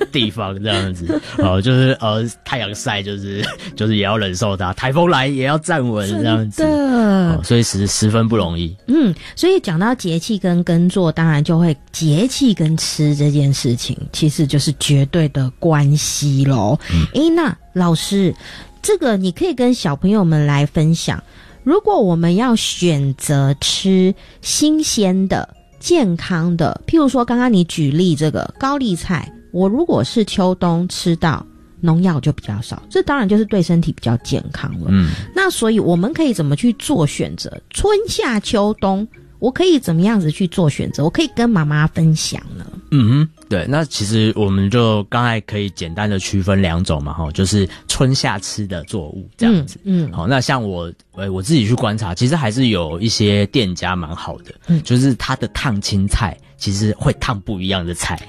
地方这样子。就是太阳晒就是也要忍受它，台风来也要站稳这样子。所以十分不容易。 所以讲到节气跟耕作，当然就会节气跟吃这件事情，其实就是绝对的关系咯。那老师，这个你可以跟小朋友们来分享，如果我们要选择吃新鲜的、健康的，譬如说刚刚你举例这个高丽菜，我如果是秋冬吃到农药就比较少，这当然就是对身体比较健康了。那所以我们可以怎么去做选择？春夏秋冬我可以怎么样子去做选择？我可以跟妈妈分享呢？ 对，那其实我们就刚才可以简单的区分两种嘛，就是春夏吃的作物这样子。好，那像我自己去观察，其实还是有一些店家蛮好的，就是他的烫青菜其实会烫不一样的菜。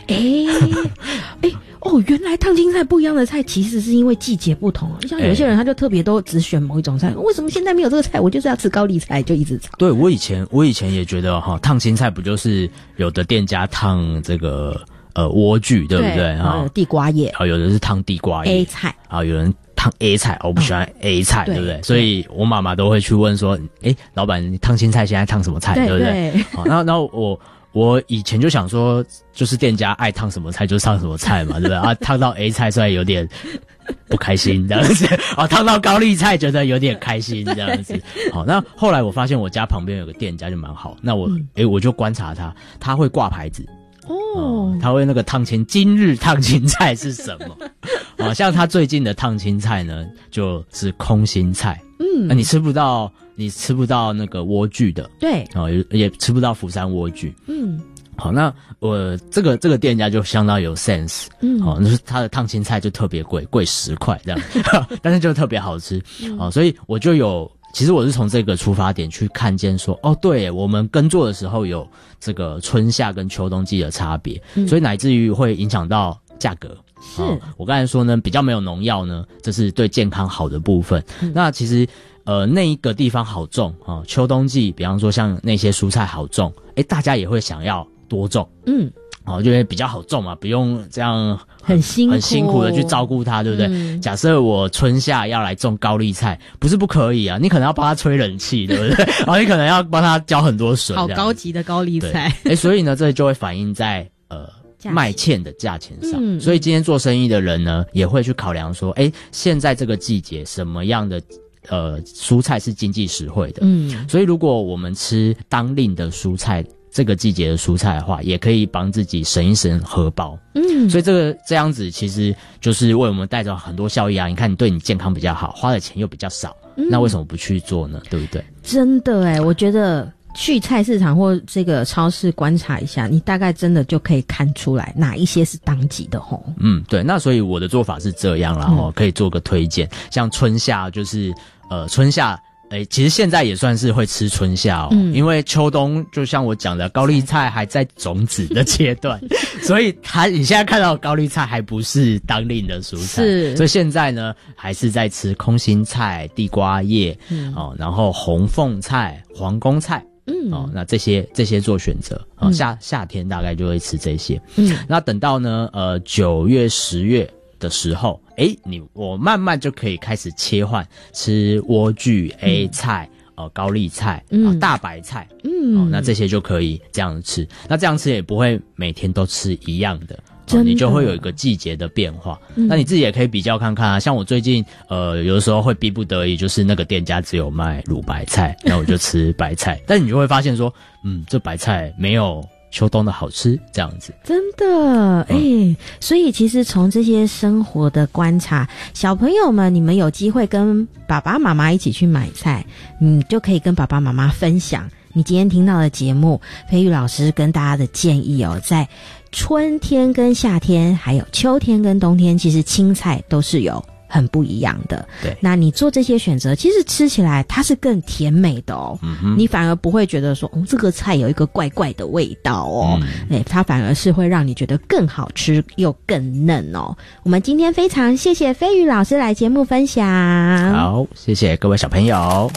原来烫青菜不一样的菜其实是因为季节不同。像有些人他就特别都只选某一种菜，为什么现在没有这个菜？我就是要吃高丽菜，就一直炒。 对，我以前也觉得烫青菜不就是有的店家烫这个莴苣，对不对？ 地瓜叶， 有的是烫地瓜叶 A 菜， 有人烫 A 菜，我不喜欢 A 菜，对不对？所以我妈妈都会去问说，老板，你烫青菜现在烫什么菜，对不对？好，然后我以前就想说，就是店家爱烫什么菜就烫什么菜嘛，对不对？烫到 A 菜虽然有点不开心这样子，烫到高丽菜觉得有点开心这样子。好，那后来我发现我家旁边有个店家就蛮好，那我就观察他会挂牌子。他会那个今日烫青菜是什么？像他最近的烫青菜呢，就是空心菜。你吃不到那个莴苣的，对，也吃不到福山莴苣。好，那我这个店家就相当有 sense。就是他的烫青菜就特别贵10块这样，但是就特别好吃。所以其实我是从这个出发点去看见说，对，我们耕作的时候有这个春夏跟秋冬季的差别，所以乃至于会影响到价格。是，我刚才说呢，比较没有农药呢，这是对健康好的部分。那其实那一个地方好种秋冬季，比方说像那些蔬菜好种，大家也会想要多种。就会比较好种嘛，不用这样很辛苦的去照顾它，对不对？假设我春夏要来种高丽菜，不是不可以啊，你可能要帮它吹冷气，对不对？你可能要帮它浇很多水， 好高级的高丽菜。 所以呢，这就会反映在卖芡的价钱上。所以今天做生意的人呢，也会去考量说，现在这个季节什么样的蔬菜是经济实惠的。所以如果我们吃当令的蔬菜，这个季节的蔬菜的话，也可以帮自己省一省荷包。所以这样子其实就是为我们带着很多效益啊。你看，你对你健康比较好，花的钱又比较少，那为什么不去做呢？对不对？ 真的我觉得去菜市场或这个超市观察一下，你大概真的就可以看出来哪一些是当季的吼。 对，那所以我的做法是这样啦，可以做个推荐。像春夏就是春夏。其实现在也算是会吃春夏因为秋冬就像我讲的，高丽菜还在种子的阶段，所以你现在看到的高丽菜还不是当令的蔬菜，所以现在呢还是在吃空心菜、地瓜叶，然后红凤菜、皇宫菜。那这些做选择，夏天大概就会吃这些。那等到呢9月10月的时候，我慢慢就可以开始切换吃莴苣、A 菜、高丽菜、大白菜，那这些就可以这样吃。那这样吃也不会每天都吃一样的，你就会有一个季节的变化。那你自己也可以比较看看啊。像我最近有的时候会逼不得已，就是那个店家只有卖卤白菜，那我就吃白菜。但你就会发现说，这白菜没有秋冬的好吃，这样子。 真的所以其实从这些生活的观察，小朋友们你们有机会跟爸爸妈妈一起去买菜，你就可以跟爸爸妈妈分享你今天听到的节目，培育老师跟大家的建议在春天跟夏天还有秋天跟冬天，其实青菜都是有很不一样的。对，那你做这些选择，其实吃起来它是更甜美的你反而不会觉得说这个菜有一个怪怪的味道它反而是会让你觉得更好吃又更嫩我们今天非常谢谢飞宇老师来节目分享。 好，谢谢各位小朋友，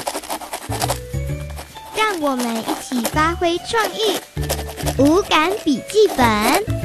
让我们一起发挥创意，五感笔记本。